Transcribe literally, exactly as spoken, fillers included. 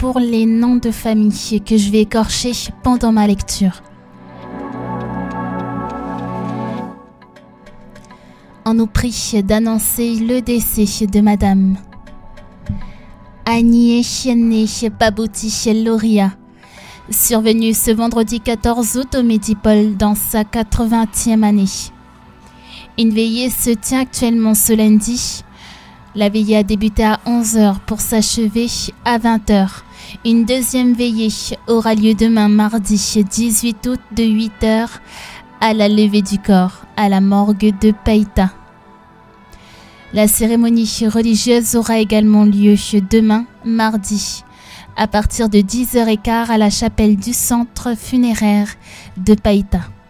pour les noms de famille que je vais écorcher pendant ma lecture. On nous prie d'annoncer le décès de Madame Agnès Née Pabouti Loria, survenue ce vendredi quatorze août au Midi-Pôle dans sa quatre-vingtième année. Une veillée se tient actuellement ce lundi. La veillée a débuté à onze heures pour s'achever à vingt heures. Une deuxième veillée aura lieu demain mardi dix-huit août de huit heures à la levée du corps à la morgue de Païta. La cérémonie religieuse aura également lieu demain mardi à partir de dix heures quinze à la chapelle du centre funéraire de Païta.